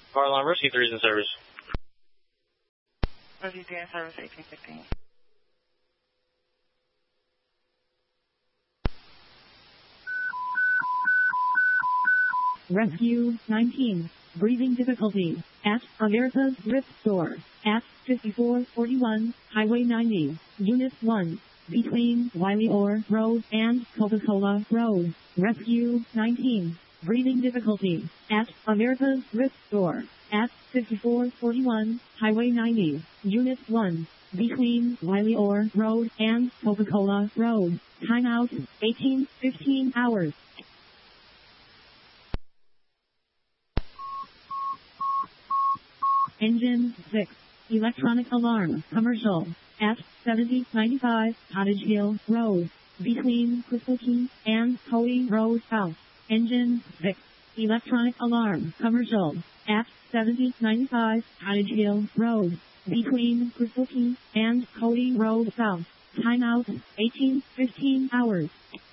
Fire alarm, Rescue 3 is in service. Rescue 3 in service, 1815. Rescue 19. Breathing difficulty at America's Thrift Store at 5441 Highway 90, Unit 1, between Wiley Orr Road and Coca-Cola Road. Rescue 19. Breathing difficulty at America's Thrift Store at 5441 Highway 90, Unit 1, between Wiley Orr Road and Coca-Cola Road. Timeout 18:15 hours. Engine 6. Electronic alarm. Commercial. At 7095 Cottage Hill Road. Between Crystal Key and Cody Road South. Engine 6. Electronic alarm. Commercial. At 7095 Cottage Hill Road. Between Crystal Key and Cody Road South. Timeout 18:15 hours.